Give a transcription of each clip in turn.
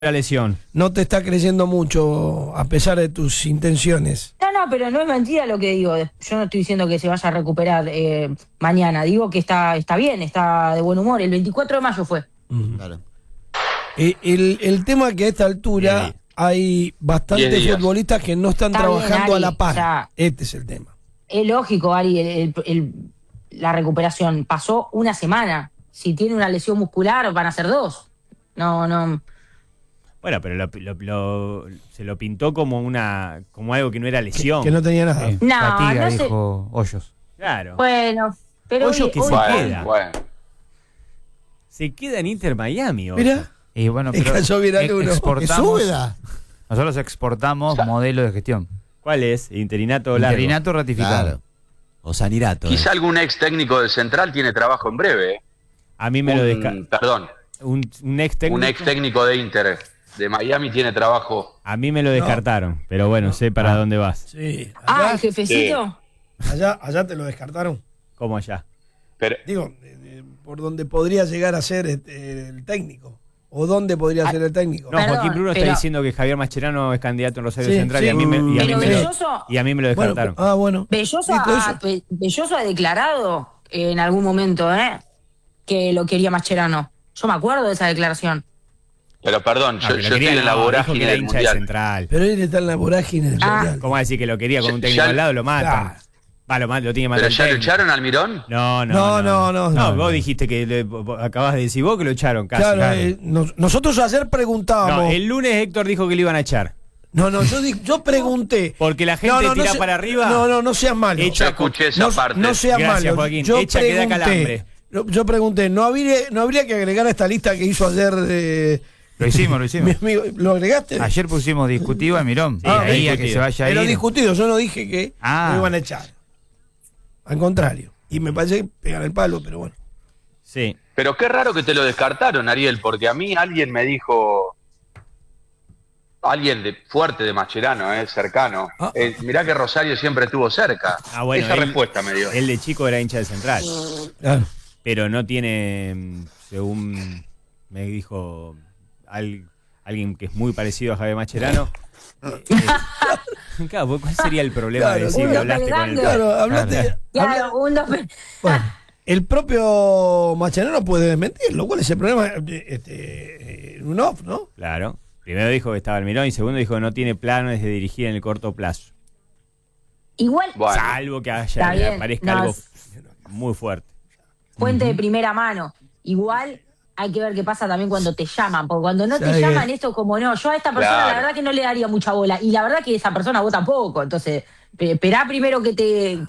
la lesión. No te está creyendo mucho a pesar de tus intenciones. No, pero no es mentira lo que digo. Yo no estoy diciendo que se vaya a recuperar mañana. Digo que está bien, está de buen humor. El 24 de mayo fue. Claro. El tema que a esta altura hay bastantes futbolistas que no están Está trabajando bien, Ari, a la par. o sea, este es el tema. Es lógico, Ari, la recuperación. Pasó una semana. Si tiene una lesión muscular, van a ser 2. No. Bueno, pero se lo pintó como algo que no era lesión. Que no tenía nada. No, Fatiga, no sé. dijo Hoyos. Claro. Bueno, pero Hoyos que se queda. Bueno. Se queda en Inter Miami. Hoyos. Mira, Y bueno, le pero cayó bien al uno. exportamos, Súbeda. nosotros exportamos modelo de gestión. ¿Cuál es? Interinato largo. Interinato ratificado. Claro. O Sanirato. Quizá algún ex técnico del Central tiene trabajo en breve. A mí me lo descartaron. Perdón, Un ex técnico. un ex técnico de Inter de Miami tiene trabajo. A mí me lo descartaron, pero bueno, sé para dónde vas. Sí. el jefecito. Allá te lo descartaron. ¿Cómo allá? Pero, Digo, por donde podría llegar a ser el técnico. ¿O dónde podría ser el técnico? No, Perdón, Joaquín Bruno está pero- diciendo que Javier Mascherano es candidato en Rosario Sí, Central sí. y a mí me Pero lo descartaron. Bueno. Belloso Listo, Belloso ha declarado en algún momento que lo quería Mascherano. Yo me acuerdo de esa declaración. pero perdón, No, yo que lo estoy quería, en la no, dijo vorágine que era del hincha de Mundial. Central. Pero él está en la vorágine del mundial. ¿Cómo va a decir que lo quería con un técnico Ya- al lado? Lo matan. Claro. Lo tiene que matar ¿Pero el ya lo técnico. echaron al Mirón? No. No. Vos dijiste que acabas de decir vos que lo echaron casi. Claro, nosotros ayer preguntábamos. No, el lunes Héctor dijo que lo iban a echar. Yo pregunté. Porque la gente tira para arriba. No seas malo. Yo escuché esa parte. No seas Gracias, malo. Joaquín. Echa que da calambre. Yo pregunté, ¿no habría que agregar a esta lista que hizo ayer? Lo hicimos. Mi amigo, ¿lo agregaste? Ayer pusimos discutivo a Mirón. Sí, ahí a que discutido. se vaya a Pero ir. discutido, yo no dije que lo iban a echar. Al contrario. Y me parece que pegan el palo, pero bueno. Sí. Pero qué raro que te lo descartaron, Ariel, porque a mí alguien me dijo, alguien fuerte de Mascherano, cercano, mirá que Rosario siempre estuvo cerca. Bueno, Esa respuesta me dio. Él de chico era hincha de Central. Claro. Pero no tiene, según me dijo alguien que es muy parecido a Javier Mascherano. Claro, ¿cuál sería el problema de decir que hablaste con él? Claro, hablaste. Claro, Bueno, el propio Mascherano puede desmentirlo. ¿Cuál es el problema? Un off, ¿no? Claro. Primero dijo que estaba el Mirón y segundo dijo que no tiene planes de dirigir en el corto plazo. Igual, Bueno, Salvo que Está bien, aparezca no, algo muy fuerte. fuente de primera mano. Igual hay que ver qué pasa también cuando te llaman, porque cuando no te ¿Sabe llaman, qué? esto como no. Yo a esta persona Claro. la verdad que no le daría mucha bola. Y la verdad que esa persona vos tampoco. Entonces, esperá primero que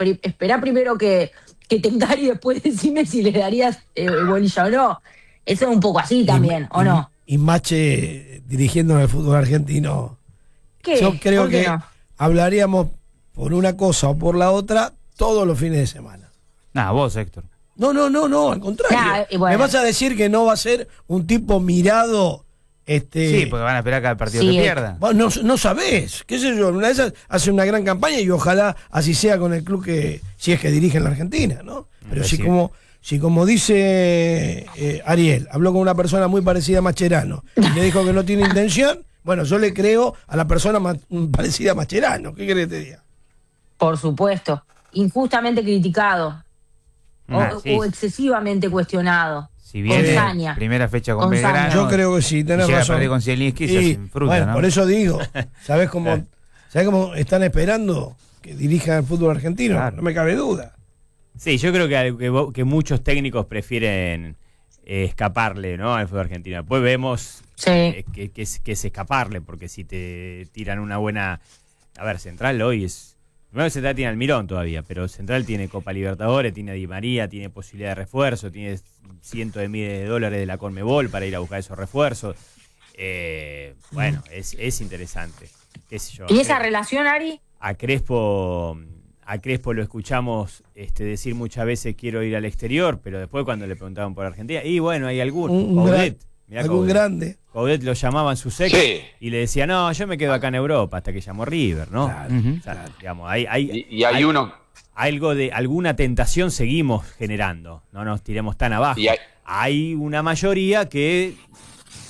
te encare y después decime si le darías bolilla o no. Eso es un poco así también, ¿o no? Y Mache dirigiendo en el fútbol argentino. ¿Qué? Yo creo ¿Por qué que no? hablaríamos por una cosa o por la otra todos los fines de semana. Vos, Héctor. No, al contrario. Bueno. ¿Me vas a decir que no va a ser un tipo mirado? Sí, porque van a esperar cada partido Sí, que pierda. No sabés, qué sé yo, una de esas hace una gran campaña y ojalá así sea con el club si es que dirige en la Argentina, ¿no? Pero Sí. si como dice Ariel, habló con una persona muy parecida a Mascherano y le dijo que no tiene intención, bueno, yo le creo a la persona parecida a Mascherano, ¿qué querés que te diga? Por supuesto. Injustamente criticado. Sí. O excesivamente cuestionado. Si viene saña. primera fecha con Con saña. Belgrano. Yo creo que sí, tenés llega a razón. perder con Zielinski, se hacen fruta, bueno, ¿no? por eso digo, ¿sabés cómo están esperando que dirija el fútbol argentino? Claro. No me cabe duda. Sí, yo creo que muchos técnicos prefieren escaparle, ¿no?, al fútbol argentino. Después vemos Sí. que es escaparle, porque si te tiran una buena... A ver, Central hoy es... Primero Central tiene Almirón todavía, pero Central tiene Copa Libertadores, tiene a Di María, tiene posibilidad de refuerzo, tiene cientos de miles de dólares de la Conmebol para ir a buscar esos refuerzos. Bueno, es interesante. ¿Qué sé yo? ¿Y esa relación, Ari? A Crespo lo escuchamos decir muchas veces quiero ir al exterior, pero después cuando le preguntaban por Argentina, y bueno, hay algún Coudet, mirá algún Coudet. grande. Coudet lo llamaban sus ex y le decía, no, yo me quedo acá en Europa, hasta que llamó River, ¿no? Claro, O sea, digamos, hay y hay uno, alguna tentación seguimos generando, no nos tiremos tan abajo. y hay, Hay una mayoría que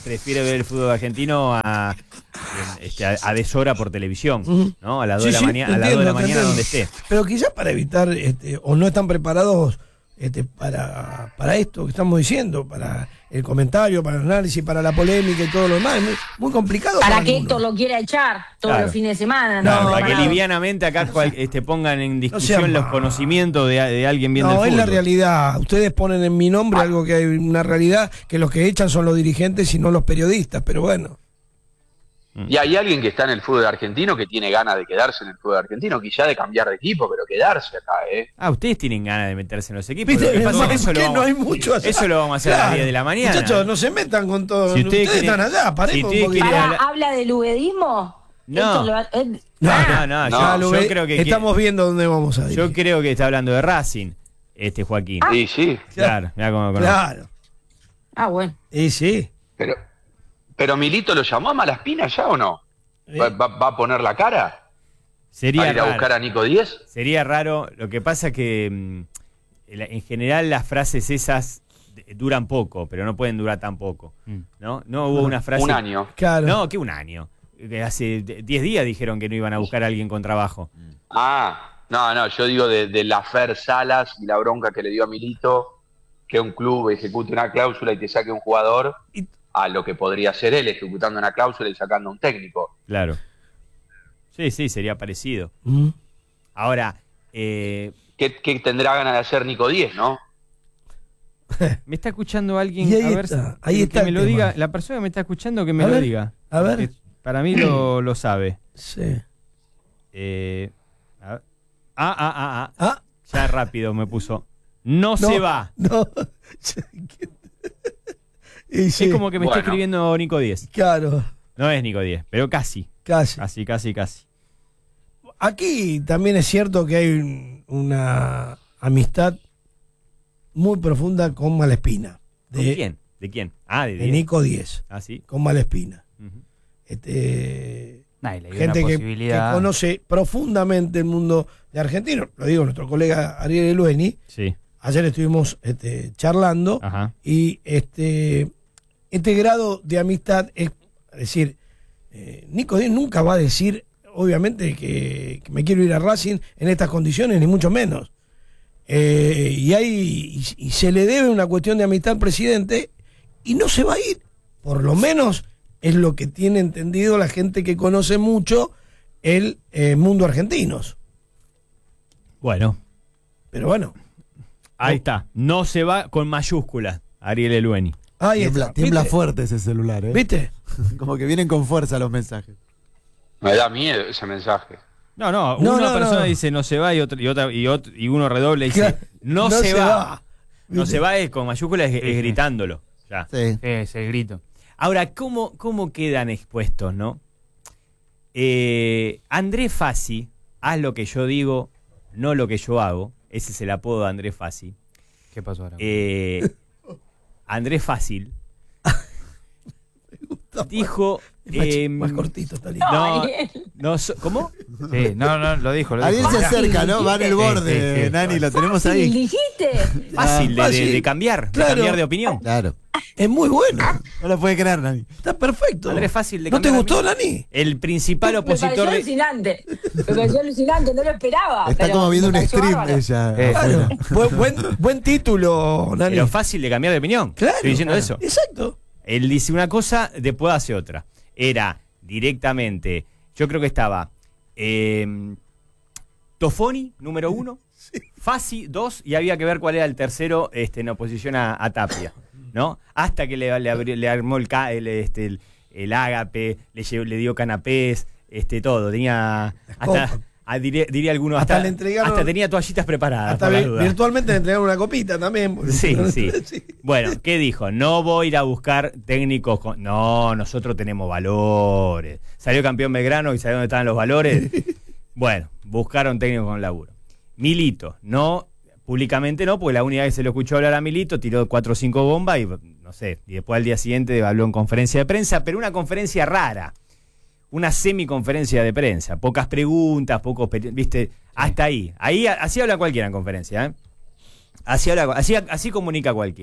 prefiere ver el fútbol argentino a deshora por televisión, ¿no? A las 2 de la mañana, a las 2 de la mañana donde esté. Pero quizás para evitar, o no están preparados para esto que estamos diciendo, para el comentario, para el análisis, para la polémica y todo lo demás. Es muy complicado. Para que Héctor lo quiera echar todos los fines de semana. No, para que livianamente acá pongan en discusión los conocimientos de alguien viendo el fútbol. No, es la realidad. Ustedes ponen en mi nombre algo que hay una realidad, que los que echan son los dirigentes y no los periodistas, pero bueno. Y hay alguien que está en el fútbol argentino que tiene ganas de quedarse en el fútbol argentino, quizá de cambiar de equipo, pero quedarse acá, ustedes tienen ganas de meterse en los equipos. ¿Viste? Lo que pasa es que eso lo vamos a hacer a las 10 de la mañana. Muchachos, no se metan con todo. Si ustedes están allá, paremos un poquito. ¿Habla del ubedismo? No. Yo creo que estamos viendo dónde vamos a ir. Yo creo que está hablando de Racing, Joaquín. Sí. Claro, mirá cómo conoce. Claro. Bueno. Sí. Pero Milito lo llamó a Malaspina ya o no? ¿Va a poner la cara? Sería ¿Va a ir a buscar a Nico Díez? Sería raro. Lo que pasa es que en general las frases esas duran poco, pero no pueden durar tan poco. ¿No? No hubo una frase. Un año. Claro. No, ¿qué un año? Hace 10 días dijeron que no iban a buscar a alguien con trabajo. No, yo digo de la Fer Salas y la bronca que le dio a Milito, que un club ejecute una cláusula y te saque un jugador, a lo que podría ser él ejecutando una cláusula y sacando un técnico. Claro. Sí, sería parecido. Ahora, ¿qué tendrá ganas de hacer Nico Díez, no? Me está escuchando alguien, y ahí a ver, está, ahí está que me lo tema. diga, la persona que me está escuchando que me A lo ver, diga. a ver. Porque para mí lo sabe. Sí. A ver. Ya rápido me puso. No se va. No. Es como que me está escribiendo Nico Díez. Claro. No es Nico Díez, pero casi. Casi. Aquí también es cierto que hay una amistad muy profunda con Malespina. ¿De quién? ¿De quién? De Nico Díez. Sí. Con Malespina. Gente que conoce profundamente el mundo de argentino. Lo digo, nuestro colega Ariel Elueni. Sí. Ayer estuvimos charlando. Ajá. Y este grado de amistad es decir, Nico Díez nunca va a decir, obviamente, que me quiero ir a Racing en estas condiciones, ni mucho menos. Y se le debe una cuestión de amistad al presidente y no se va a ir. Por lo menos es lo que tiene entendido la gente que conoce mucho el mundo argentinos. Bueno. Pero bueno. Ahí está. No se va con mayúsculas, Ariel Elueni. Tiembla fuerte ese celular, ¿eh? ¿Viste? Como que vienen con fuerza los mensajes. Me da miedo ese mensaje. Una persona dice no se va y uno redobla y dice no se va. No se va es con mayúsculas, es gritándolo. Ya. Sí, es el grito. Ahora, ¿cómo quedan expuestos, no? Andrés Fassi, haz lo que yo digo, no lo que yo hago. Ese es el apodo de Andrés Fassi. ¿Qué pasó ahora? Andrés Fácil dijo más cortito está lindo. ¿Cómo? Sí, no, lo dijo. Ariel se acerca, ¿no? Va en el borde, Nani, lo tenemos ahí. ¿Dijiste? Fácil de cambiar, claro. De cambiar de opinión. Claro. Es muy bueno. No lo puede creer, Nani. Está perfecto. Andrés Fácil de ¿No te cambiar gustó, Nani? El principal opositor Me pareció alucinante, no lo esperaba. Está como viendo un stream bárbaro. ella. Claro. buen título, Nani. Pero fácil de cambiar de opinión. Claro. Estoy diciendo eso. Exacto. Él dice una cosa, después hace otra. Era directamente, yo creo que estaba Tofoni, número 1, Fassi, 2, y había que ver cuál era el tercero en oposición a Tapia, ¿no? Hasta que le armó el ágape, le dio canapés, todo. Tenía hasta... diría alguno, hasta tenía toallitas preparadas. Hasta virtualmente le entregaron una copita también. Sí. Bueno, ¿qué dijo? No voy a ir a buscar técnicos No, nosotros tenemos valores. Salió campeón Belgrano y sabe dónde estaban los valores. Bueno, buscaron técnicos con laburo. Milito, no, públicamente no, porque la única vez que se lo escuchó hablar a Milito, tiró 4 o 5 bombas y no sé, y después al día siguiente habló en conferencia de prensa, pero una conferencia rara. Una semiconferencia de prensa, pocas preguntas, viste, hasta ahí. Así habla cualquiera en conferencia, ¿eh? Así comunica cualquiera.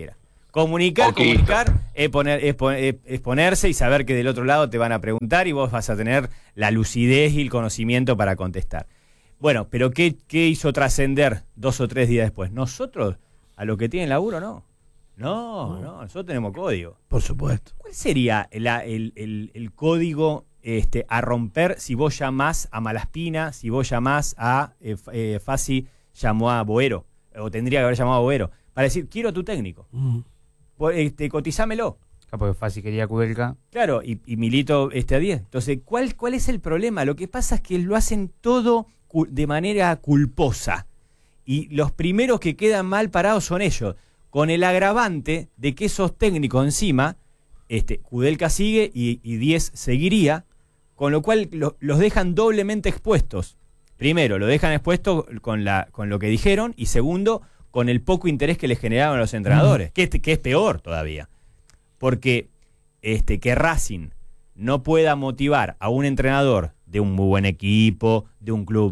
Comunicar Poquito. es ponerse y saber que del otro lado te van a preguntar y vos vas a tener la lucidez y el conocimiento para contestar. Bueno, pero ¿qué hizo trascender 2 o 3 días después? Nosotros, a los que tienen laburo, no. No, nosotros tenemos código. Por supuesto. ¿Cuál sería el código a romper si vos llamás a Malaspina, si vos llamás a Fassi llamó a Boero, o tendría que haber llamado a Boero, para decir, quiero a tu técnico, cotizámelo? Porque Fassi quería Kudelka. Claro, y Milito a 10. Entonces, ¿cuál es el problema? Lo que pasa es que lo hacen todo de manera culposa, y los primeros que quedan mal parados son ellos, con el agravante de que esos técnicos encima, Kudelka sigue y 10 seguiría, con lo cual los dejan doblemente expuestos. Primero, lo dejan expuestos con lo que dijeron, y segundo, con el poco interés que les generaron a los entrenadores, que es peor todavía. Porque que Racing no pueda motivar a un entrenador de un muy buen equipo, de un club,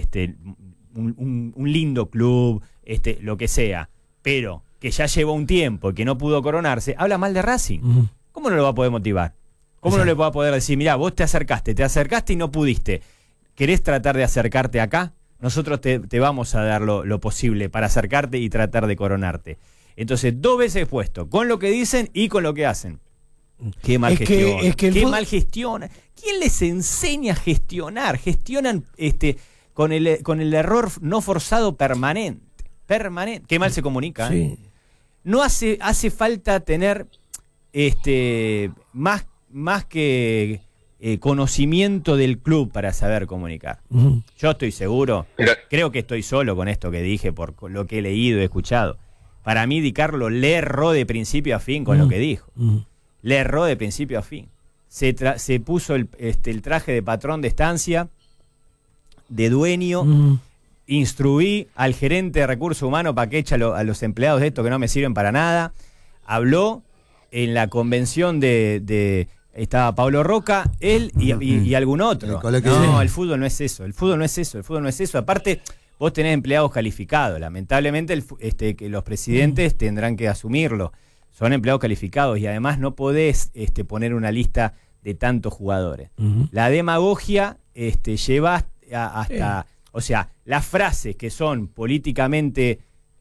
un lindo club, lo que sea, pero que ya llevó un tiempo y que no pudo coronarse, habla mal de Racing. ¿Cómo no lo va a poder motivar? ¿Cómo no le va a poder decir, mirá, vos te acercaste y no pudiste? ¿Querés tratar de acercarte acá? Nosotros te vamos a dar lo posible para acercarte y tratar de coronarte. Entonces, 2 veces expuesto, con lo que dicen y con lo que hacen. Qué mal gestión. Qué mal gestiona. ¿Quién les enseña a gestionar? Gestionan con el error no forzado permanente. Qué mal se comunica. Sí. No hace falta tener más que conocimiento del club para saber comunicar. Yo estoy seguro, creo que estoy solo con esto que dije por lo que he leído y escuchado. Para mí, Di Carlo le erró de principio a fin con lo que dijo. Le erró de principio a fin. Se puso el traje de patrón de estancia, de dueño. Instruí al gerente de recursos humanos para que eche a los empleados de esto que no me sirven para nada. Habló en la convención estaba Pablo Roca, él y algún otro. No, el fútbol no es eso. El fútbol no es eso. Aparte, vos tenés empleados calificados. Lamentablemente, que los presidentes tendrán que asumirlo. Son empleados calificados y además no podés poner una lista de tantos jugadores. La demagogia lleva hasta... O sea, las frases que son políticamente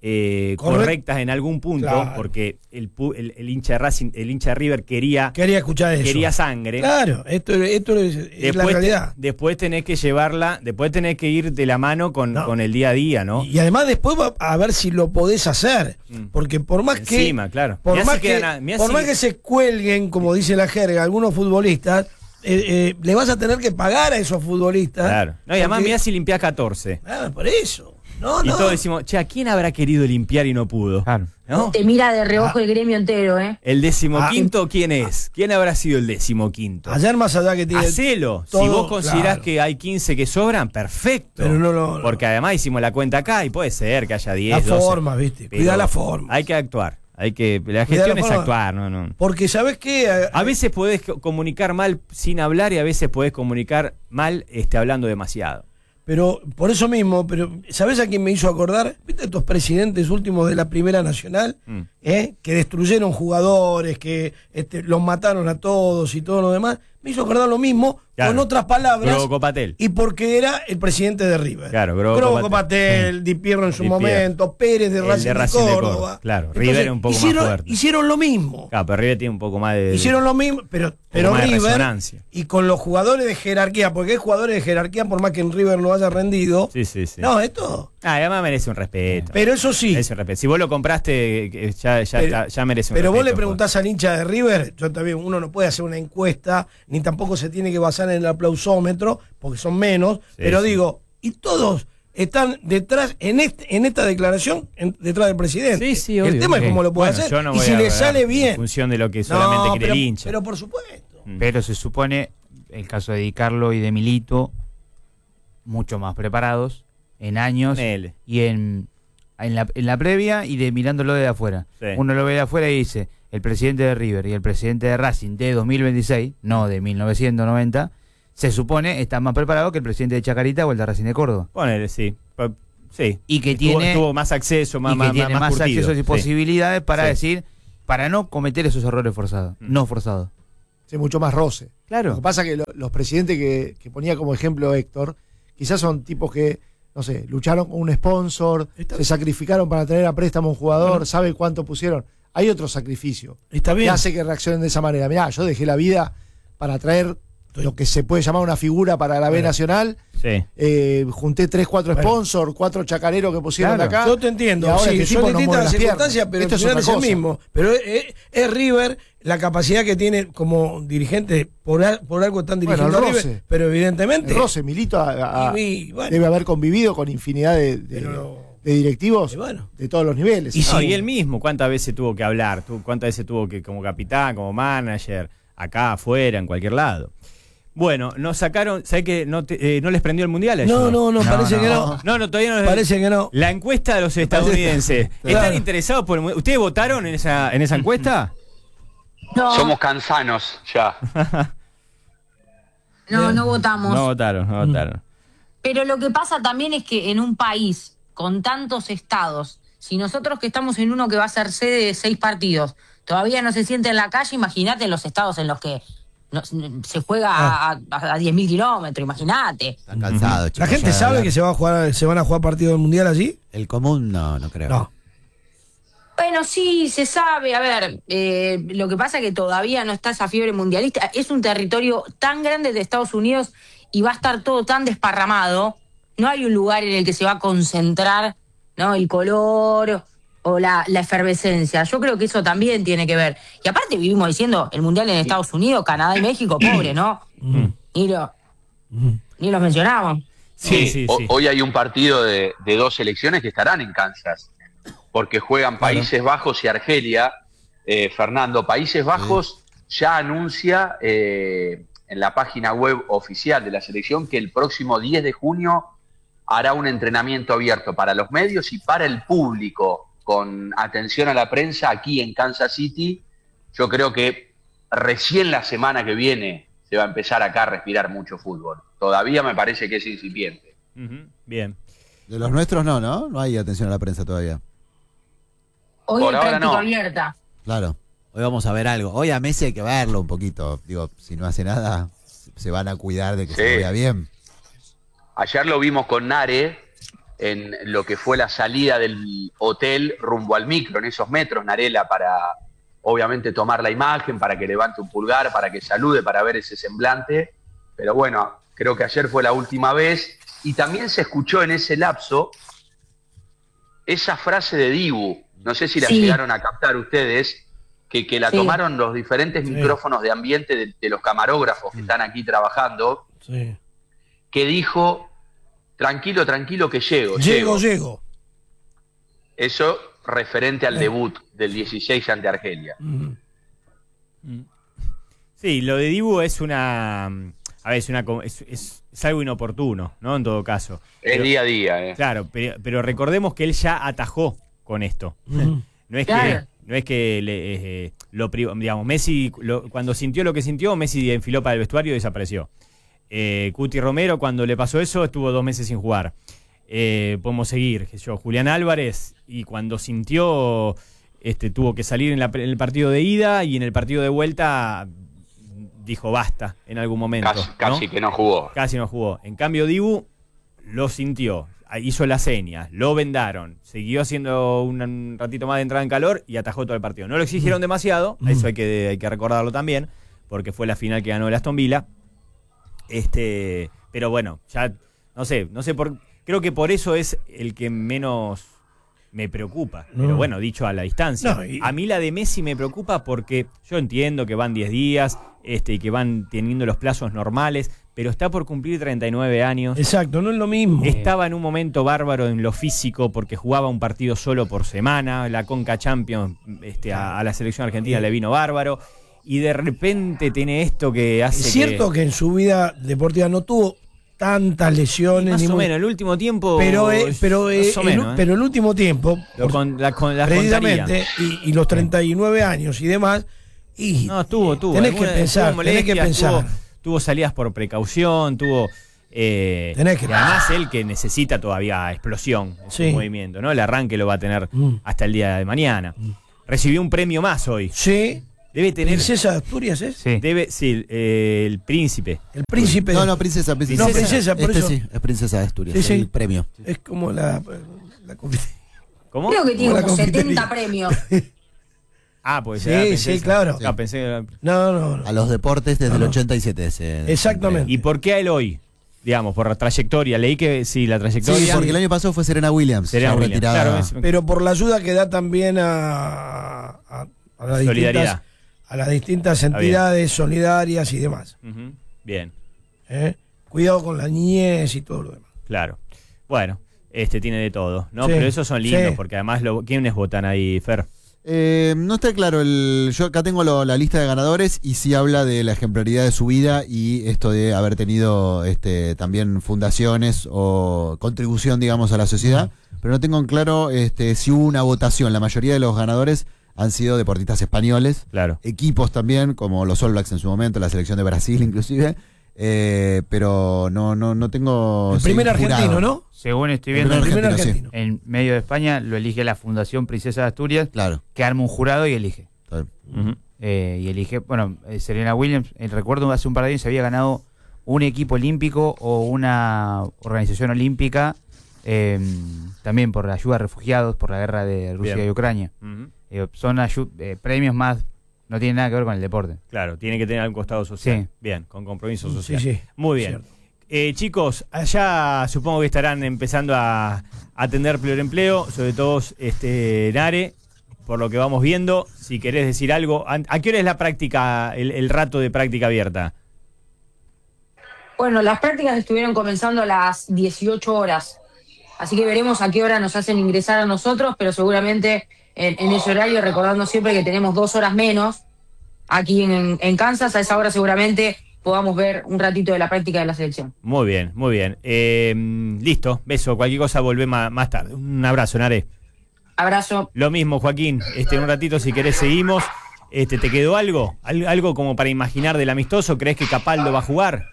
correctas en algún punto, claro, porque el hincha de Racing, el hincha de River quería escuchar eso. Quería sangre. Claro, esto es la realidad. Después tenés que llevarla, después tenés que ir de la mano con el día a día, ¿no? Y además después a ver si lo podés hacer. Porque por más encima, claro. Por más que se cuelguen, como dice la jerga, algunos futbolistas, le vas a tener que pagar a esos futbolistas. Claro. No, y además mirá si limpiás 14. Por eso. Y todos decimos, che, ¿a quién habrá querido limpiar y no pudo? Claro. ¿No? Te mira de reojo el gremio entero, ¿eh? ¿El 15º quién es? ¿Quién habrá sido el 15º? Ayer más allá que tiene... Hacelo. Si vos considerás que hay 15 que sobran, perfecto. Pero no. Porque además hicimos la cuenta acá y puede ser que haya 10, la 12. Forma, ¿viste? Cuidá la forma. Hay que actuar. La gestión es actuar, no. Porque ¿sabés qué? A veces podés comunicar mal sin hablar y a veces podés comunicar mal hablando demasiado. Pero por eso mismo, ¿sabés a quién me hizo acordar? ¿Viste estos presidentes últimos de la Primera Nacional? Que destruyeron jugadores, que los mataron a todos y todo lo demás. Me hizo acordar lo mismo, claro, con otras palabras. Grobo Copatel. Y porque era el presidente de River. Claro, Grobo Copatel, Di Pierro en su momento, Pérez de Racing de Córdoba. Claro, entonces, River es un poco más fuerte. Hicieron lo mismo. Claro, pero River tiene un poco más de... Hicieron lo mismo, pero River, y con los jugadores de jerarquía, porque hay jugadores de jerarquía, por más que en River no haya rendido. Sí. No, esto... además merece un respeto. Pero eso sí. Merece un respeto. Si vos lo compraste, ya merece un respeto. Pero vos le preguntás al hincha de River, yo también, uno no puede hacer una encuesta, ni tampoco se tiene que basar en el aplausómetro, porque son menos, pero digo, y todos están detrás, en esta declaración, detrás del presidente. Sí, obvio. El tema es cómo lo puede hacer, y si le sale bien. En función de lo que solamente quiere el hincha. Pero por supuesto. Pero se supone, el caso de Di Carlo y de Milito, mucho más preparados, en años, y en la previa, y mirándolo de afuera. Sí. Uno lo ve de afuera y dice, el presidente de River y el presidente de Racing de 2026, no de 1990, se supone están más preparados que el presidente de Chacarita o el de Racing de Córdoba. Ponele, sí. Sí. Y que tuvo más acceso, más accesos y posibilidades para decir, para no cometer esos errores forzados, no forzados. Sí, mucho más roce. Claro. Lo que pasa es que los presidentes que ponía como ejemplo Héctor, quizás son tipos que, no sé, lucharon con un sponsor, se sacrificaron para traer a préstamo a un jugador, sabe cuánto pusieron. Hay otro sacrificio Está bien. que hace que reaccionen de esa manera. Mirá, yo dejé la vida para traer lo que se puede llamar una figura para la B Nacional. Sí. Junté 3, 4 sponsors, 4 chacareros que pusieron acá. Yo te entiendo. Y ahora Sí, este son tipo no distintas mueve las las circunstancias, piernas. pero Esto el es final otra es el cosa. mismo. Pero es River la capacidad que tiene como dirigente, por algo están dirigiendo Bueno, a el River, roce. pero evidentemente... El roce, Milito bueno. debe haber convivido con infinidad de directivos Y bueno. de todos los niveles. Y él mismo, ¿cuántas veces tuvo que hablar? ¿Cuántas veces tuvo que, como capitán, como manager, acá, afuera, en cualquier lado? Bueno, nos sacaron, ¿sabés que no les prendió el mundial ayer? No, parece que no. No, todavía no. Parece que no. La encuesta de los estadounidenses. Claro. ¿Están interesados por el mundial? ¿Ustedes votaron en esa encuesta? No, Somos cansanos ya. no votamos. No votaron. Pero lo que pasa también es que en un país con tantos estados, si nosotros que estamos en uno que va a ser sede de 6 partidos, todavía no se siente en la calle, imagínate en los estados en los que se juega a 10.000 kilómetros, imagínate. Están cansados, ¿La chicos, gente ya, sabe ¿verdad? que se van a jugar partidos del mundial allí? El común no creo. No. Bueno, sí, se sabe. A ver, lo que pasa es que todavía no está esa fiebre mundialista. Es un territorio tan grande de Estados Unidos y va a estar todo tan desparramado. No hay un lugar en el que se va a concentrar, ¿no?, el color o la efervescencia. Yo creo que eso también tiene que ver. Y aparte vivimos diciendo, el mundial en Estados Unidos, Canadá y México, pobre, ¿no? Ni los mencionamos. Sí. Hoy hay un partido de 2 selecciones que estarán en Kansas, porque juegan Países Bajos y Argelia. Fernando, Países Bajos ya anuncia en la página web oficial de la selección que el próximo 10 de junio hará un entrenamiento abierto para los medios y para el público, con atención a la prensa aquí en Kansas City. Yo creo que recién la semana que viene se va a empezar acá a respirar mucho fútbol. Todavía me parece que es incipiente. Bien. De los nuestros no hay atención a la prensa todavía. Hoy Por hay ahora práctica no. abierta. Claro. Hoy vamos a ver algo. Hoy a Messi hay que verlo un poquito. Digo, si no hace nada, se van a cuidar de que se vea bien. Ayer lo vimos con Nare en lo que fue la salida del hotel rumbo al micro, en esos metros, Narela, para obviamente tomar la imagen, para que levante un pulgar, para que salude, para ver ese semblante. Pero bueno, creo que ayer fue la última vez. Y también se escuchó en ese lapso esa frase de Dibu. No sé si la llegaron a captar ustedes, que la tomaron los diferentes micrófonos de ambiente de los camarógrafos que están aquí trabajando, que dijo: tranquilo que llego. Eso referente al debut del 16 ante Argelia. Sí, lo de Dibu es una... A ver, es algo inoportuno, ¿no? En todo caso. Es día a día, Claro, pero recordemos que él ya atajó con esto. No es que lo privó, digamos, Messi, cuando sintió lo que sintió, Messi enfiló para el vestuario y desapareció. Cuti Romero, cuando le pasó eso, estuvo 2 meses sin jugar. Podemos seguir, Julián Álvarez, y cuando sintió, tuvo que salir en el partido de ida, y en el partido de vuelta dijo basta en algún momento. Casi que no jugó. Casi no jugó. En cambio, Dibu lo sintió, hizo la seña, lo vendaron, siguió haciendo un ratito más de entrada en calor y atajó todo el partido. No lo exigieron demasiado, eso hay que recordarlo también, porque fue la final que ganó el Aston Villa. Pero bueno, ya no sé creo que por eso es el que menos me preocupa. Pero bueno, dicho a la distancia. A mí la de Messi me preocupa porque yo entiendo que van 10 días y que van teniendo los plazos normales, pero está por cumplir 39 años. Exacto, no es lo mismo. Estaba en un momento bárbaro en lo físico porque jugaba un partido solo por semana. La Conca Champions a la selección argentina le vino bárbaro. Y de repente tiene esto que hace. Es cierto que en su vida deportiva no tuvo tantas lesiones. Más o menos, el último tiempo. Pero el último tiempo. Precisamente, y los 39 años y demás. Y no, tuvo. Tenés que pensar. Tuvo salidas por precaución, tuvo. Y además él que necesita todavía explosión en su movimiento, ¿no? El arranque lo va a tener hasta el día de mañana. recibió un premio más hoy. Sí. Debe tener. ¿Princesa de Asturias es? Sí. El príncipe. El príncipe. No, princesa. No, princesa, por eso. Sí, es princesa de Asturias, Sí. el premio. Es como la ¿Cómo? Creo que tiene Como la como confitería. 70 premios. pues Sí, claro. Pensé que No. A los deportes desde el No. 87. Exactamente. ¿Y por qué a él hoy? Digamos, por la trayectoria. Leí que sí, la trayectoria. Sí, porque el año pasado fue Serena Williams. Serena ya Williams, retirada. claro, Pero por la ayuda que da también a las Solidaridad. a las distintas entidades solidarias y demás. Ujú, bien, Cuidado con la niñez y todo lo demás. claro. Bueno, tiene de todo, ¿no? Sí, Pero esos son lindos, sí. porque además, ¿quiénes votan ahí, Fer? No está claro, yo acá tengo la lista de ganadores y sí habla de la ejemplaridad de su vida y esto de haber tenido también fundaciones o contribución, digamos, a la sociedad, pero no tengo en claro si hubo una votación. La mayoría de los ganadores han sido deportistas españoles, Claro. equipos también, como los All Blacks en su momento, la selección de Brasil inclusive, pero no tengo... El primer argentino, ¿no? Según estoy El viendo, primer primer argentino, argentino. en medio de España lo elige la Fundación Princesa de Asturias, Claro. que arma un jurado y elige. Está bien. Ujú. Y elige, Serena Williams, recuerdo hace un par de años se había ganado un equipo olímpico o una organización olímpica, también por la ayuda a refugiados, por la guerra de Rusia Bien. y Ucrania. Ujú. Son premios más, no tienen nada que ver con el deporte. Claro, tiene que tener algún costado social. Sí. Bien, con compromiso Sí, social. sí. Muy bien. Cierto. Chicos, allá supongo que estarán empezando a atender pluriempleo, sobre todo Nare, por lo que vamos viendo. Si querés decir algo, ¿a qué hora es la práctica, el rato de práctica abierta? Bueno, las prácticas estuvieron comenzando a las 18 horas. Así que veremos a qué hora nos hacen ingresar a nosotros, pero seguramente en ese horario, recordando siempre que tenemos 2 horas menos aquí en Kansas, a esa hora seguramente podamos ver un ratito de la práctica de la selección. Muy bien, muy bien. Listo, beso. Cualquier cosa volvé más tarde. Un abrazo, Nare. Abrazo. Lo mismo, Joaquín. En un ratito, si querés, seguimos. ¿Te quedó algo? ¿Algo como para imaginar del amistoso? ¿Crees que Capaldo va a jugar?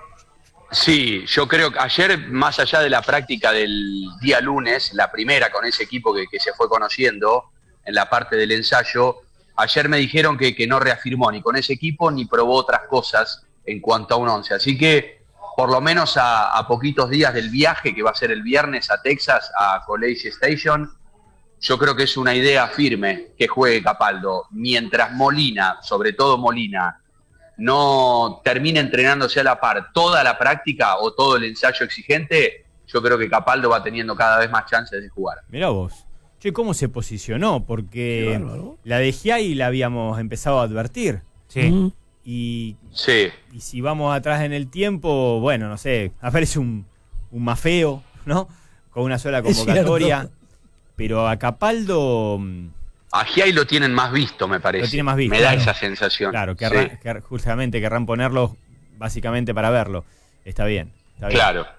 Sí, yo creo que ayer, más allá de la práctica del día lunes, la primera con ese equipo que se fue conociendo en la parte del ensayo, ayer me dijeron que no reafirmó ni con ese equipo ni probó otras cosas en cuanto a un 11. Así que, por lo menos a poquitos días del viaje, que va a ser el viernes a Texas, a College Station, yo creo que es una idea firme que juegue Capaldo. Mientras Molina, sobre todo Molina, no termine entrenándose a la par toda la práctica o todo el ensayo exigente, yo creo que Capaldo va teniendo cada vez más chances de jugar. Mirá vos. Che, ¿cómo se posicionó? Porque Qué bárbaro. la de Giai la habíamos empezado a advertir. Sí. Ujú. Y Sí, si vamos atrás en el tiempo, bueno, no sé, aparece un Mafeo, ¿no? Con una sola Es convocatoria. cierto. Pero a Capaldo, a Giai lo tienen más visto, me parece. Lo tiene más visto, Me da claro. esa sensación. claro, Sí, justamente querrán ponerlo básicamente para verlo. Está bien. Está bien. claro.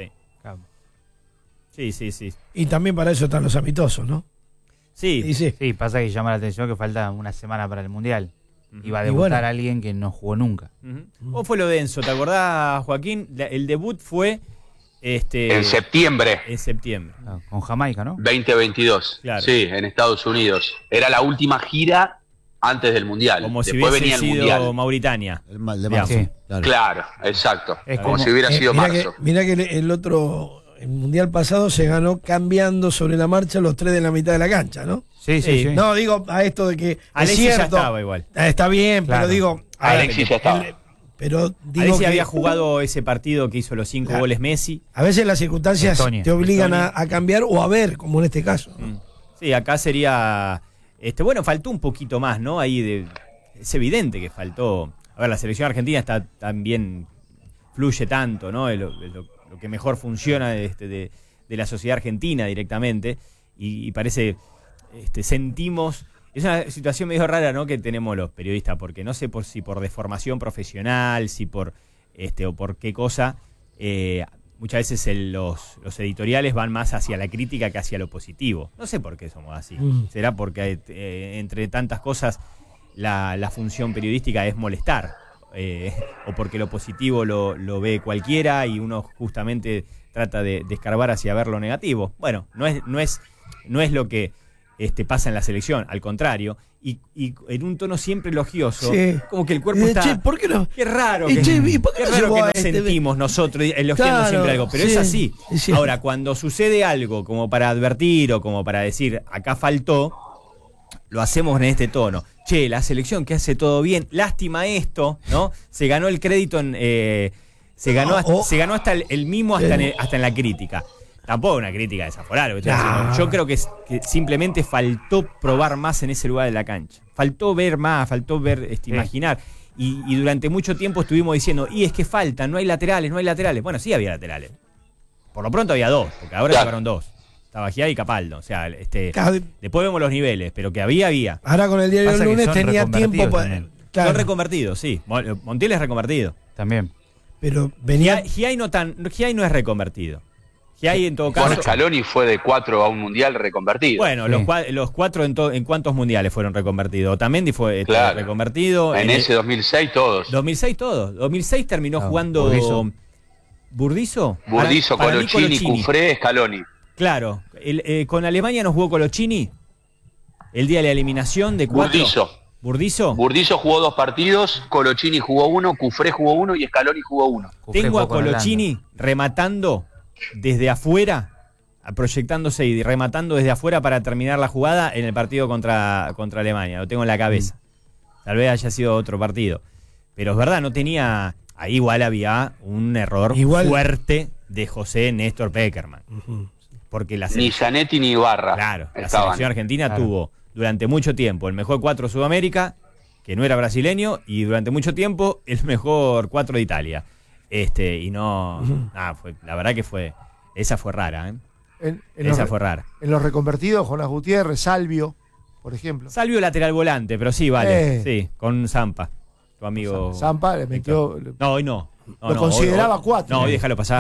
Sí. Y también para eso están los amistosos, ¿no? Sí, Y sí. Sí, pasa que llama la atención que falta una semana para el Mundial. Y va a Y debutar bueno. alguien que no jugó nunca. Ujú. ¿Cómo fue lo denso? ¿Te acordás, Joaquín? El debut fue En septiembre en septiembre. Con Jamaica, ¿no? 2022. Claro. Sí, en Estados Unidos. Era la última gira antes del Mundial. Como si Después hubiese venía el sido Mundial. Mauritania. El mal de Digamos. marzo. Sí. Claro. Claro, exacto. Es como como- si hubiera sido mirá marzo. mirá que el Mundial pasado se ganó cambiando sobre la marcha los 3 de la mitad de la cancha, ¿no? Sí. No, digo a esto de que Alexis es ya cierto, estaba igual. Está bien, Claro. pero digo, a ver, Alexis ya estaba. pero digo Alexis que había jugado ese partido que hizo los 5 Claro. goles Messi. a veces las circunstancias Estonia. te obligan Estonia. a cambiar o a ver, como en este caso. ¿no? Sí, acá sería. Bueno, faltó un poquito más, ¿no? Es evidente que faltó. A ver, la selección argentina está también. Fluye tanto, ¿no? Lo que mejor funciona de la sociedad argentina directamente. Y parece. Sentimos. Es una situación medio rara, ¿no? Que tenemos los periodistas, porque no sé si por deformación profesional, si por. O por qué cosa. Muchas veces los editoriales van más hacia la crítica que hacia lo positivo. No sé por qué somos así. ¿Será porque entre tantas cosas la función periodística es molestar? ¿O porque lo positivo lo ve cualquiera y uno justamente trata de escarbar hacia ver lo negativo? Bueno, no es lo que pasa en la selección, al contrario, y en un tono siempre elogioso, Sí. como que el cuerpo está... Che, ¿por qué no? Qué raro ¿Y que, por qué qué no raro llevó que a nos este? sentimos nosotros elogiando Claro, siempre algo, pero sí, es así. es cierto. Ahora, cuando sucede algo como para advertir o como para decir, acá faltó, lo hacemos en este tono. Che, la selección que hace todo bien, lástima esto, ¿no? Se ganó el crédito se ganó hasta el mimo hasta en la crítica. Tampoco una crítica desaforada, lo que estoy diciendo. Yo creo que simplemente faltó probar más en ese lugar de la cancha. Faltó ver más, faltó ver, imaginar. Y durante mucho tiempo estuvimos diciendo, y es que faltan, no hay laterales. Bueno, sí había laterales. Por lo pronto había 2, porque ahora llegaron 2. Estaba Giai y Capaldo. O sea, después vemos los niveles, pero que había. Ahora con el diario del lunes tenía tiempo para. Claro. Son reconvertidos, sí. Montiel es reconvertido. También. Pero venía. Giai no es reconvertido. Giai en todo caso. Bueno, Scaloni fue de 4 a un mundial reconvertido. Bueno, los 4 en cuántos mundiales fueron reconvertidos. Otamendi fue reconvertido. En ese 2006 todos. 2006 todos. 2006 terminó jugando Burdizo. Burdizo, Colochini, Cufré, Scaloni. Claro. Con Alemania nos jugó Colochini el día de la eliminación de 4. Burdizo. Burdizo jugó 2 partidos, Colochini jugó 1, Cufré jugó 1 y Scaloni jugó 1. Tengo a Colochini rematando desde afuera, proyectándose y rematando desde afuera para terminar la jugada en el partido contra Alemania. Lo tengo en la cabeza. Tal vez haya sido otro partido. Pero es verdad, no tenía... Ahí igual había un error fuerte de José Néstor Pekerman. Porque ni Zanetti ni Ibarra. Claro, la selección argentina tuvo durante mucho tiempo el mejor 4 de Sudamérica, que no era brasileño, y durante mucho tiempo el mejor 4 de Italia. Y no... la verdad que esa fue rara, ¿eh? Esa fue rara. En los reconvertidos, Jonas Gutiérrez, Salvio, por ejemplo. Salvio lateral volante, pero sí, vale. Sí, con Zampa, tu amigo. Zampa le metió... No, hoy no. Lo consideraba 4. No, hoy déjalo pasar.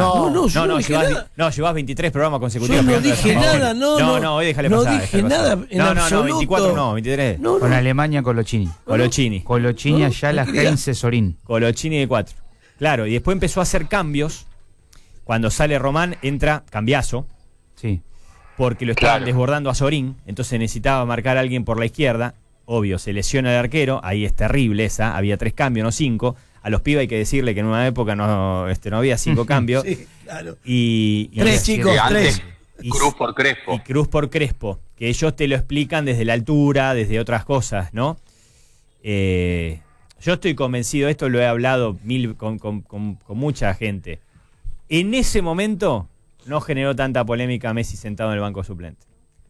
Llevas 23 programas consecutivos. Yo no dije nada, no, hoy déjale pasar. No dije nada en absoluto. No, 24 no, 23. Con Alemania, Colochini. Colochini, Ayala, Heinze, Sorín. Colochini de 4. Claro, y después empezó a hacer cambios. Cuando sale Román, entra Cambiaso. Sí. Porque lo estaban desbordando a Sorín. Entonces necesitaba marcar a alguien por la izquierda. Obvio, se lesiona el arquero. Ahí es terrible esa. Había 3 cambios, no 5. A los pibes hay que decirle que en una época no había 5 cambios. Sí, claro. Y 3 chicos, 3. Cruz por Crespo. Y Cruz por Crespo. Que ellos te lo explican desde la altura, desde otras cosas, ¿no? Yo estoy convencido, esto lo he hablado con mucha gente. En ese momento no generó tanta polémica Messi sentado en el banco suplente.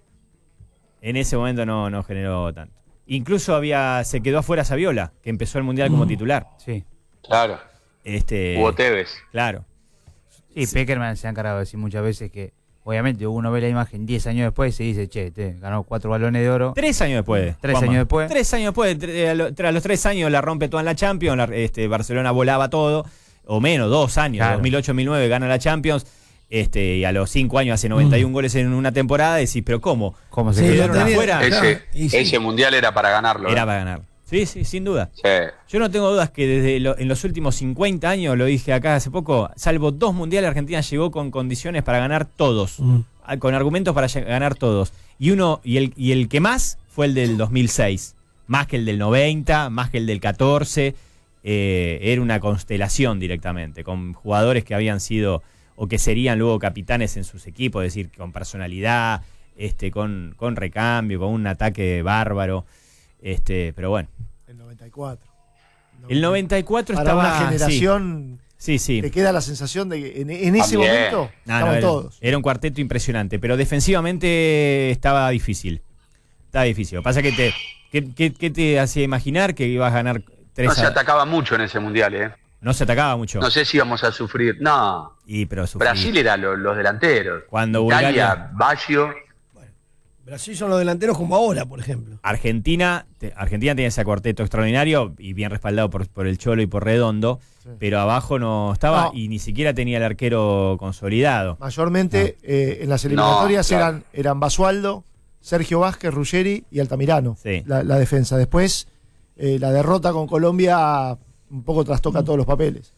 En ese momento no generó tanto. Incluso se quedó afuera Saviola, que empezó el Mundial como titular. Sí. Claro. Hugo Tevez. Claro. Sí, Pekerman se ha encargado de decir muchas veces que, obviamente, uno ve la imagen 10 años después y se dice, che, ganó 4 balones de oro. 3 años después. 3 años después. 3 años después. Tras los 3 años la rompe toda en la Champions. Barcelona volaba todo. O menos, 2 años. Claro. 2008-2009 gana la Champions. Y a los 5 años hace 91 goles en una temporada. Decís, ¿pero cómo? ¿Cómo se quedaron afuera? Ese mundial era para ganarlo. Era para ganar. Sí, sin duda. Sí. Yo no tengo dudas que en los últimos 50 años, lo dije acá hace poco, salvo 2 mundiales, Argentina llegó con condiciones para ganar todos. Con argumentos para ganar todos. Y el que más fue el del 2006. Más que el del 90, más que el del 14. Era una constelación directamente, con jugadores que habían sido o que serían luego capitanes en sus equipos, es decir, con personalidad, con recambio, con un ataque bárbaro. Pero bueno. El 94. El 94 para estaba... una generación... Sí. Te queda la sensación de que en ese momento estaban todos. Era un cuarteto impresionante, pero defensivamente estaba difícil. Lo que pasa es que te hacía imaginar que ibas a ganar 3 No se atacaba mucho en ese mundial, No se atacaba mucho. No sé si íbamos a sufrir. No. Pero Brasil era los delanteros. Cuando Italia, Baggio... Brasil son los delanteros como ahora, por ejemplo. Argentina tiene ese cuarteto extraordinario y bien respaldado por el Cholo y por Redondo, pero abajo no estaba y ni siquiera tenía el arquero consolidado. Mayormente en las eliminatorias eran Basualdo, Sergio Vázquez, Ruggeri y Altamirano, la defensa. Después la derrota con Colombia un poco trastoca todos los papeles.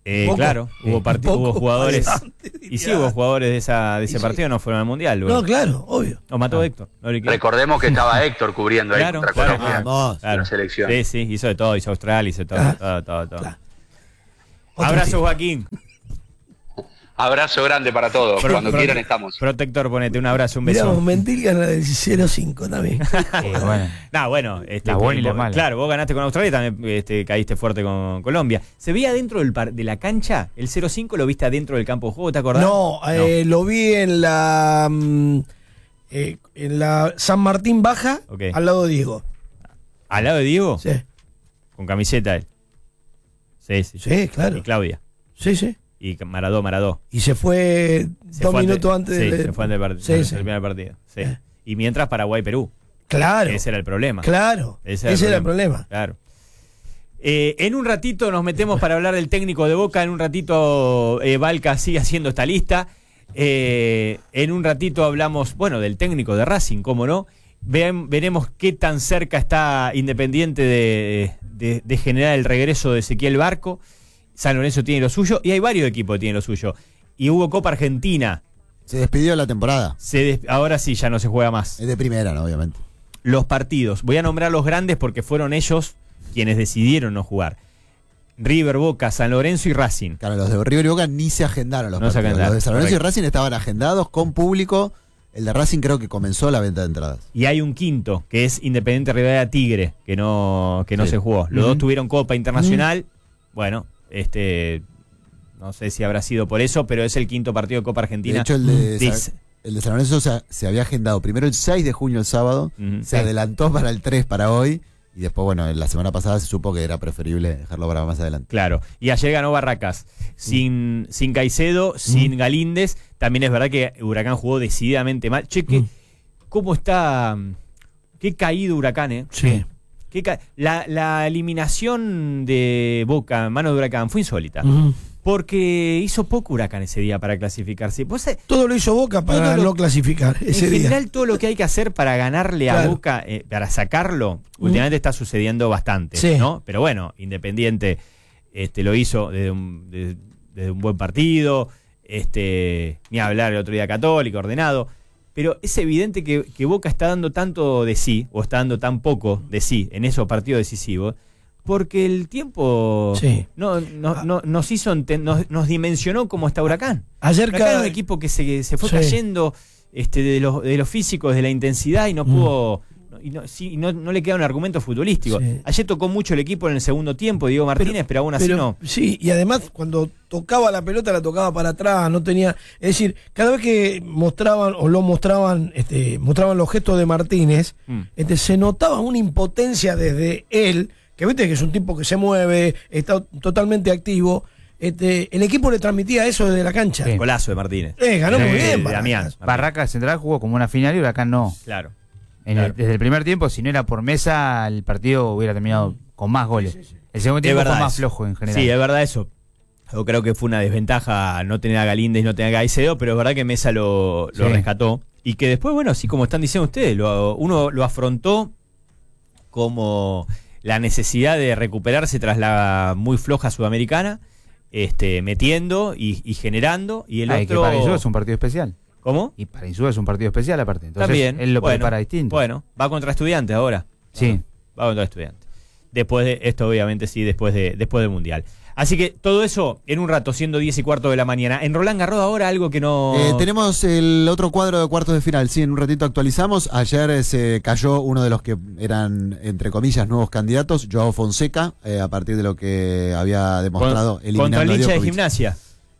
Claro, hubo jugadores. Y sí, hubo jugadores de ese partido no fueron al Mundial. No, claro, obvio. Nos mató Héctor. Recordemos que estaba Héctor cubriendo ahí contra Colombia. La selección. Sí, hizo de todo, hizo Australia, hizo todo. Claro. Abrazo, Joaquín. Abrazo grande para todos. Cuando quieran estamos. Protector, ponete un abrazo, un beso. Mirá, Mentil gana del 0-5 también. Bueno. La buena y la mala. Claro, vos ganaste con Australia y también caíste fuerte con Colombia. ¿Se veía dentro de la cancha? ¿El 0-5 lo viste adentro del campo de juego? ¿Te acordás? No, lo vi en la San Martín Baja, al lado de Diego. ¿Al lado de Diego? Sí. Con camiseta él. Sí, claro. Y Claudia. Sí. Y Maradó. Y se fue 2 minutos antes se fue antes del primer partido. Sí. Y mientras Paraguay-Perú. Claro. Ese era el problema. Claro. Ese era el problema. Claro. En un ratito nos metemos para hablar del técnico de Boca. En un ratito Valca sigue haciendo esta lista. En un ratito hablamos, del técnico de Racing, cómo no. Veremos qué tan cerca está Independiente de generar el regreso de Ezequiel Barco. San Lorenzo tiene lo suyo y hay varios equipos que tienen lo suyo. Y hubo Copa Argentina. Se despidió la temporada. Ahora sí, ya no se juega más. Es de primera, ¿no? Obviamente. Los partidos. Voy a nombrar los grandes porque fueron ellos quienes decidieron no jugar. River, Boca, San Lorenzo y Racing. Claro, los de River y Boca ni se agendaron los partidos. Los de San Lorenzo y Racing estaban agendados con público. El de Racing creo que comenzó la venta de entradas. Y hay un quinto, que es Independiente Rivadavia Tigre, que no se jugó. Los dos tuvieron Copa Internacional. Bueno, no sé si habrá sido por eso, pero es el quinto partido de Copa Argentina. De hecho, el de San Lorenzo se había agendado primero el 6 de junio, el sábado. Se adelantó para el 3 para hoy. Y después, la semana pasada se supo que era preferible dejarlo para más adelante. Claro. Y ayer ganó Barracas. Sin Caicedo, sin Galíndez. También es verdad que Huracán jugó decididamente mal. Che, ¿cómo está? Qué caído Huracán, ¿eh? Sí. La eliminación de Boca en mano de Huracán fue insólita. Porque hizo poco Huracán ese día para clasificarse. Todo lo hizo Boca para no clasificar ese día. En general, todo lo que hay que hacer para ganarle a Boca, para sacarlo, últimamente está sucediendo bastante, ¿no? Pero bueno, Independiente lo hizo desde un buen partido, ni hablar el otro día Católico, ordenado. Pero es evidente que Boca está dando tanto de sí, o está dando tan poco de sí en esos partidos decisivos, porque el tiempo nos dimensionó como está Huracán. Ayer Huracán era un equipo que se fue cayendo de los físicos, de la intensidad, y no pudo. No le queda un argumento futbolístico. Ayer tocó mucho el equipo en el segundo tiempo, Diego Martínez, pero aún así no. Sí, y además cuando tocaba la pelota la tocaba para atrás, no tenía. Es decir, cada vez que mostraban los gestos de Martínez, se notaba una impotencia desde él, que viste que es un tipo que se mueve, está totalmente activo. El equipo le transmitía eso desde la cancha. Sí. Golazo de Martínez. Ganó muy bien. Barracas Central jugó como una final y Huracán no. Claro. Desde el primer tiempo, si no era por Mesa, el partido hubiera terminado con más goles. El segundo tiempo fue más flojo en general. Sí, es verdad eso. Yo creo que fue una desventaja no tener a Galíndez y no tener a Caicedo, pero es verdad que Mesa lo rescató. Y que después, así como están diciendo ustedes, uno lo afrontó como la necesidad de recuperarse tras la muy floja Sudamericana, metiendo y generando. Y el otro. Que para eso es un partido especial. ¿Cómo? Y para Insúa es un partido especial aparte. Entonces, también. Él lo prepara distinto. Bueno, va contra Estudiantes ahora. Sí. Va contra Estudiantes. Después de esto, obviamente, sí, después del Mundial. Así que todo eso en un rato, siendo 10:15 de la mañana. En Roland Garros ahora algo que no. Tenemos el otro cuadro de cuartos de final. Sí, en un ratito actualizamos. Ayer se cayó uno de los que eran, entre comillas, nuevos candidatos, Joao Fonseca, a partir de lo que había demostrado contra el hincha de Gimnasia.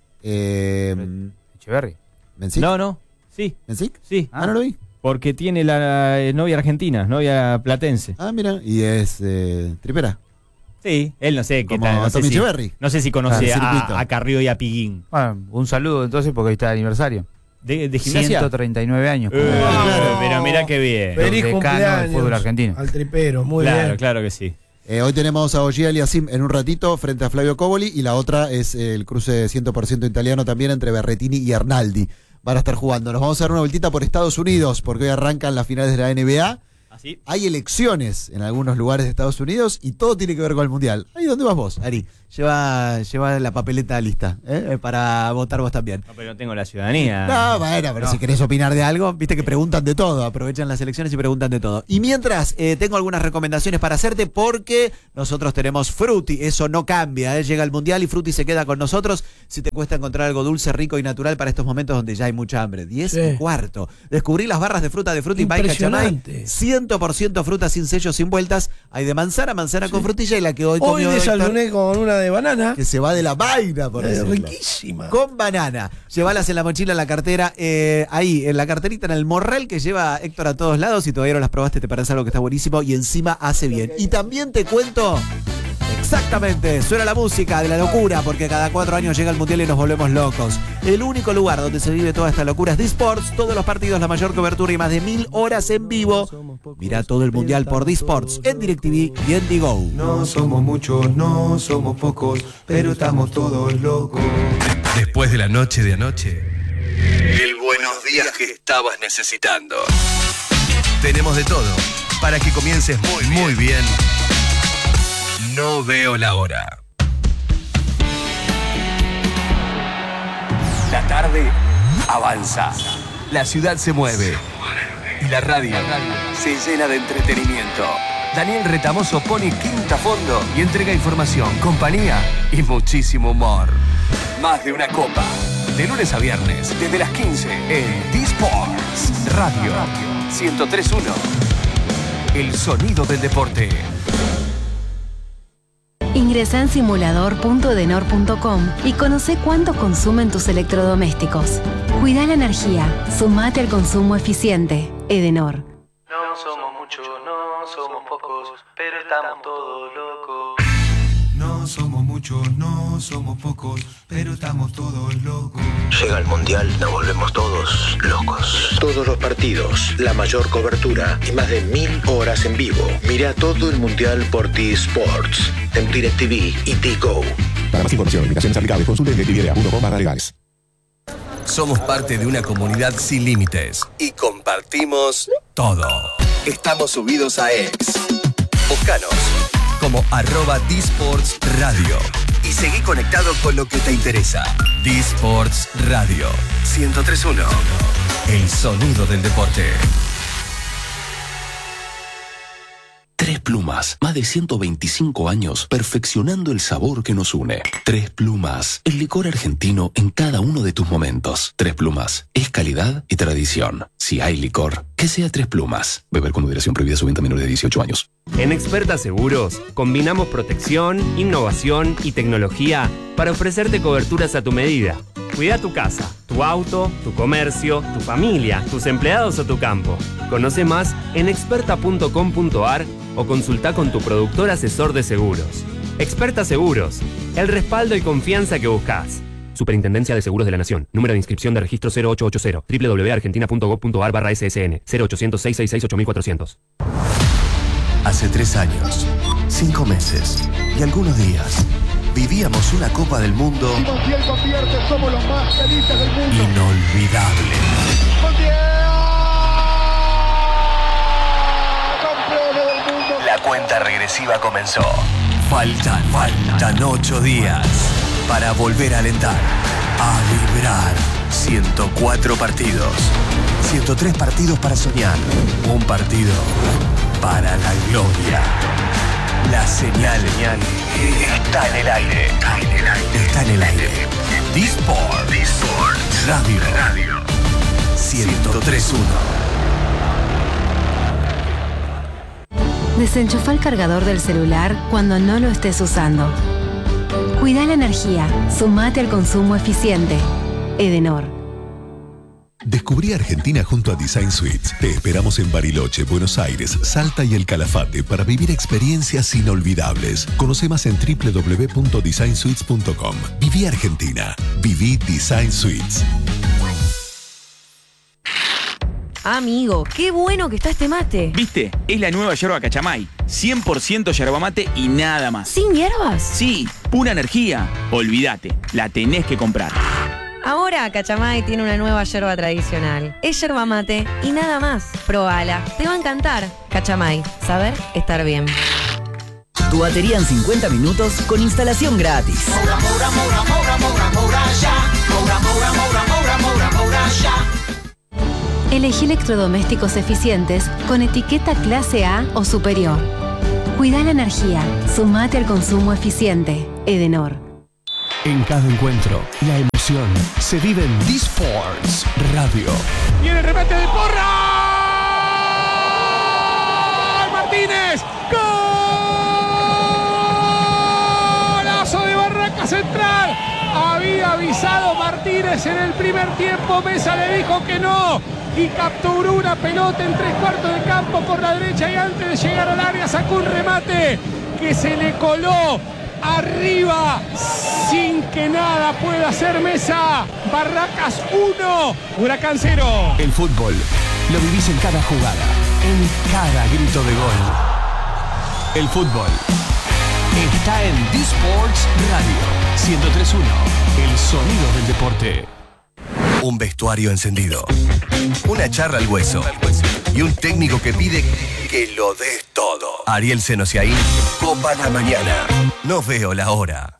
Echeverri. ¿Mencic? No. Sí. ¿Mencic? Sí. No lo vi. Porque tiene la novia argentina, novia platense. Mira. Y es tripera. Sí, él no sé qué como tal. No sé si conoce a Carrillo y a Piguín. Bueno, un saludo entonces porque hoy está el aniversario. ¿De Gimnasia? 139 años. Claro, pero mirá qué bien. Feliz cumpleaños del fútbol argentino. Al tripero, muy bien. Claro que sí. Hoy tenemos a Ogier Aliasim en un ratito frente a Flavio Coboli, y la otra es el cruce 100% italiano también entre Berretini y Arnaldi. Van a estar jugando. Nos vamos a dar una vueltita por Estados Unidos porque hoy arrancan las finales de la NBA. ¿Así? Hay elecciones en algunos lugares de Estados Unidos y todo tiene que ver con el Mundial. ¿Ahí dónde vas vos, Ari? lleva la papeleta lista, para votar vos también. No, pero no tengo la ciudadanía. No, bueno, pero si querés opinar de algo, viste que preguntan de todo, aprovechan las elecciones y preguntan de todo. Y mientras, tengo algunas recomendaciones para hacerte porque nosotros tenemos Frutti, eso no cambia, llega el Mundial y Frutti se queda con nosotros. Si te cuesta encontrar algo dulce, rico y natural para estos momentos donde ya hay mucha hambre. 10:15. Descubrí las barras de fruta de Frutti by Cachamay. 100% fruta sin sellos, sin vueltas. Hay de manzana con frutilla y la que hoy comió desayuné con una de banana. Que se va de la vaina, por decirlo. Riquísima. Con banana. Llévalas en la mochila, en la cartera, ahí, en la carterita, en el morral que lleva Héctor a todos lados. Si todavía no las probaste, te parece algo que está buenísimo y encima hace bien. Y también te cuento... Exactamente, suena la música de la locura porque cada 4 años llega el Mundial y nos volvemos locos. El único lugar donde se vive toda esta locura es D-Sports, todos los partidos, la mayor cobertura y más de 1000 horas en vivo. Mira todo el Mundial por D-Sports en DirecTV y en Digo. No somos muchos, no somos pocos, pero estamos todos locos. Después de la noche de anoche, el buenos días que estabas necesitando. Tenemos de todo para que comiences muy bien. No veo la hora. La tarde avanza. La ciudad se mueve. Y la radio se llena de entretenimiento. Daniel Retamoso pone quinta fondo y entrega información, compañía y muchísimo humor. Más de una copa. De lunes a viernes, desde las 15 en D-Sports Radio 103.1. El sonido del deporte. Ingresá en simulador.edenor.com y conoce cuánto consumen tus electrodomésticos. Cuida la energía, sumate al consumo eficiente. Edenor. No somos muchos, no somos pocos, pero estamos todos locos. No somos muchos, no somos pocos, pero estamos todos locos. Llega el Mundial, nos volvemos todos locos. Todos los partidos, la mayor cobertura y más de 1000 horas en vivo. Mira todo el Mundial por D-Sports, en DirecTV y Digo. Para más información, limitaciones aplicables, consulte en DirecTV.com/legales. Somos parte de una comunidad sin límites y compartimos todo. Estamos subidos a X. Búscanos como @D-Sports Radio y seguí conectado con lo que te interesa. D-Sports Radio 103.1. El sonido del deporte. Tres Plumas, más de 125 años perfeccionando el sabor que nos une. Tres Plumas, el licor argentino en cada uno de tus momentos. Tres Plumas, es calidad y tradición. Si hay licor, que sea Tres Plumas. Beber con moderación, prohibida su venta a menores de 18 años. En Experta Seguros, combinamos protección, innovación y tecnología para ofrecerte coberturas a tu medida. Cuida tu casa, tu auto, tu comercio, tu familia, tus empleados o tu campo. Conoce más en experta.com.ar o consulta con tu productor asesor de seguros. Experta Seguros, el respaldo y confianza que buscas. Superintendencia de Seguros de la Nación. Número de inscripción de registro 0880. www.argentina.gov.ar/ssn 0800-666-8400. Hace 3 años, 5 meses y algunos días vivíamos una Copa del Mundo somos los más felices del mundo. Inolvidable. ¡Campeones del mundo! La cuenta regresiva comenzó. Faltan 8 días para volver a alentar, a vibrar. 104 partidos, 103 partidos para soñar, un partido para la gloria. La señal está en el aire. Está en el aire. D-Sports Radio 103.1. Desenchufa el cargador del celular cuando no lo estés usando. Cuida la energía, sumate al consumo eficiente. Edenor. Descubrí Argentina junto a Design Suites. Te esperamos en Bariloche, Buenos Aires, Salta y El Calafate para vivir experiencias inolvidables. Conoce más en www.designsuites.com. Viví Argentina. Viví Design Suites. Amigo, qué bueno que está este mate. ¿Viste? Es la nueva yerba Cachamay. 100% yerba mate y nada más. ¿Sin hierbas? Sí, pura energía. Olvídate, la tenés que comprar. Ahora Cachamay tiene una nueva yerba tradicional. Es yerba mate y nada más. Probala, te va a encantar. Cachamay, saber estar bien. Tu batería en 50 minutos con instalación gratis. Elegí electrodomésticos eficientes con etiqueta clase A o superior. Cuida la energía. Sumate al consumo eficiente. Edenor. En cada encuentro, la emoción se vive en D-Sports Radio. Viene el remate de Porra. Martínez. Golazo de Barraca Central. Había avisado Martínez en el primer tiempo. Mesa le dijo que no. Y capturó una pelota en 3/4 de campo por la derecha. Y antes de llegar al área sacó un remate que se le coló arriba sin que nada pueda hacer Mesa. Barracas 1, Huracán 0. El fútbol lo vivís en cada jugada, en cada grito de gol. El fútbol está en D-Sports Radio 103.1, el sonido del deporte. Un vestuario encendido, una charla al hueso y un técnico que pide que lo des todo. Ariel Senosiaín, Copa la Mañana. No veo la hora.